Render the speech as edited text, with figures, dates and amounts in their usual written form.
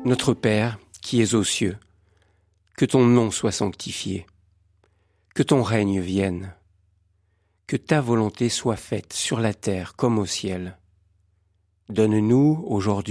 Notre Père, qui es aux cieux, que ton nom soit sanctifié, que ton règne vienne, que ta volonté soit faite sur la terre comme au ciel. Donne-nous aujourd'hui